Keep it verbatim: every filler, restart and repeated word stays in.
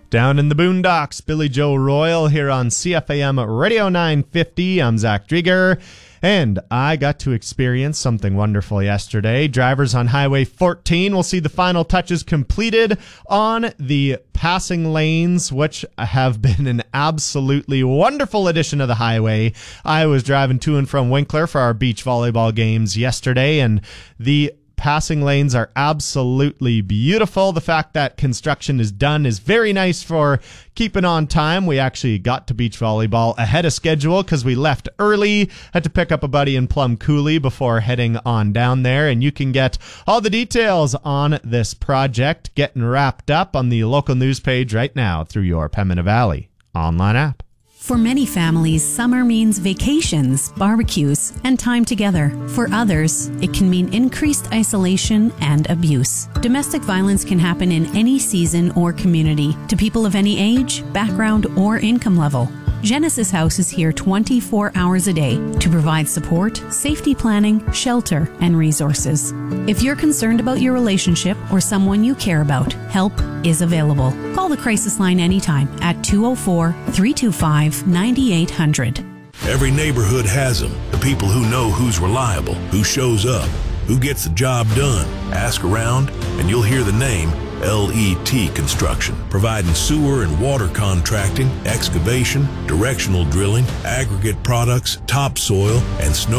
Down in the boondocks, Billy Joe Royal here on C F A M Radio nine fifty. I'm Zach Drieger, and I got to experience something wonderful yesterday. Drivers on Highway fourteen will see the final touches completed on the passing lanes, which have been an absolutely wonderful addition to the highway. I was driving to and from Winkler for our beach volleyball games yesterday, and the passing lanes are absolutely beautiful. The fact that construction is done is very nice for keeping on time. We actually got to beach volleyball ahead of schedule because we left early. Had to pick up a buddy in Plum Coulee before heading on down there. And you can get all the details on this project getting wrapped up on the local news page right now through your Pembina Valley online app. For many families, summer means vacations, barbecues, and time together. For others, it can mean increased isolation and abuse. Domestic violence can happen in any season or community, to people of any age, background, or income level. Genesis House is here twenty-four hours a day to provide support, safety planning, shelter, and resources. If you're concerned about your relationship or someone you care about, help is available. Call the crisis line anytime at two oh four, three two five, nine eight hundred. Every neighborhood has them, the people who know who's reliable, who shows up, who gets the job done. Ask around and you'll hear the name L E T Construction, providing sewer and water contracting, excavation, directional drilling, aggregate products, topsoil, and snow